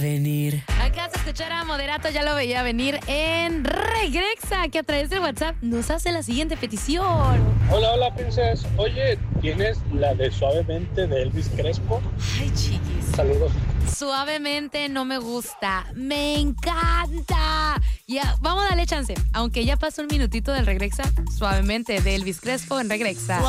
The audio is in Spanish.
Venir. Acá se escuchará Moderato, ya lo veía venir en Regrexa, que a través de WhatsApp nos hace la siguiente petición. Hola, princesa. Oye, ¿tienes la de Suavemente de Elvis Crespo? Ay, chiquis. Saludos. Suavemente no me gusta, me encanta. Ya, vamos a darle chance, aunque ya pasó un minutito del Regrexa. Suavemente de Elvis Crespo en Regrexa.